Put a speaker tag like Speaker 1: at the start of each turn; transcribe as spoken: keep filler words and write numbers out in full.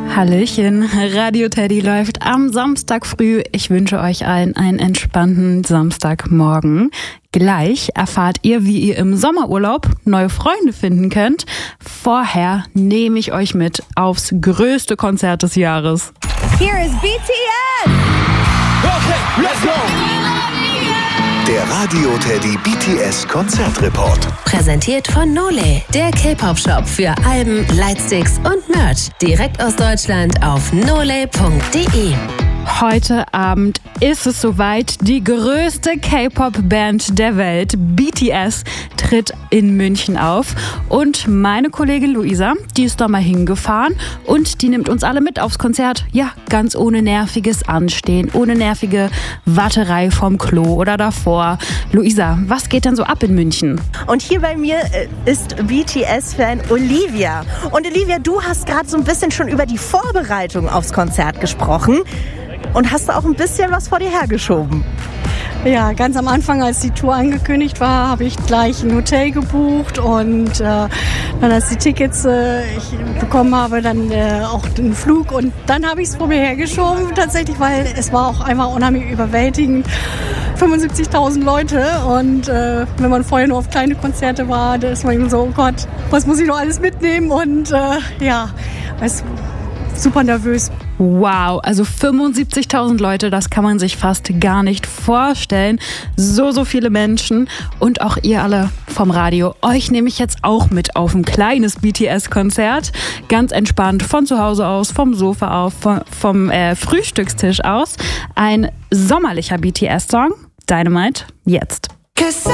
Speaker 1: Hallöchen, Radio Teddy läuft am Samstag früh. Ich wünsche euch allen einen entspannten Samstagmorgen. Gleich erfahrt ihr, wie ihr im Sommerurlaub neue Freunde finden könnt. Vorher nehme ich euch mit aufs größte Konzert des Jahres.
Speaker 2: Here is B T S!
Speaker 3: Okay, let's go!
Speaker 4: Der Radio Teddy B T S Konzertreport.
Speaker 5: Präsentiert von Nole, der K-Pop-Shop für Alben, Lightsticks und Merch. Direkt aus Deutschland auf nole punkt de.
Speaker 1: Heute Abend ist es soweit. Die größte K-Pop-Band der Welt, B T S, tritt in München auf. Und meine Kollegin Luisa, die ist da mal hingefahren und die nimmt uns alle mit aufs Konzert. Ja, ganz ohne nerviges Anstehen, ohne nervige Warterei vom Klo oder davor. Luisa, was geht denn so ab in München?
Speaker 2: Und hier bei mir ist B T S-Fan Olivia. Und Olivia, du hast gerade so ein bisschen schon über die Vorbereitung aufs Konzert gesprochen. Und hast du auch ein bisschen was vor dir hergeschoben?
Speaker 6: Ja, ganz am Anfang, als die Tour angekündigt war, habe ich gleich ein Hotel gebucht und äh, dann, als die Tickets äh, ich bekommen habe, dann äh, auch den Flug und dann habe ich es vor mir hergeschoben tatsächlich, weil es war auch einfach unheimlich überwältigend. fünfundsiebzigtausend Leute und äh, wenn man vorher nur auf kleine Konzerte war, da ist man eben so, oh Gott, was muss ich noch alles mitnehmen und äh, ja, es super nervös.
Speaker 1: Wow, also fünfundsiebzigtausend Leute, das kann man sich fast gar nicht vorstellen. So, so viele Menschen und auch ihr alle vom Radio. Euch nehme ich jetzt auch mit auf ein kleines B T S-Konzert. Ganz entspannt, von zu Hause aus, vom Sofa auf, vom, vom äh, Frühstückstisch aus. Ein sommerlicher B T S-Song, Dynamite, jetzt.